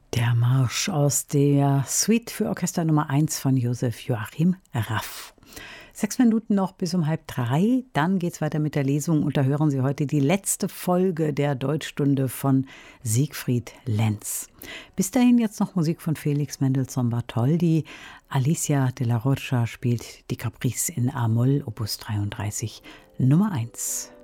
Der Marsch aus der Suite für Orchester Nummer 1 von Josef Joachim Raff. 6 Minuten noch bis um 2:30. Dann geht's weiter mit der Lesung und da hören Sie heute die letzte Folge der Deutschstunde von Siegfried Lenz. Bis dahin jetzt noch Musik von Felix Mendelssohn Bartholdy. Alicia de la Rocha spielt die Caprice in A-Moll, Opus 33, Nummer 1.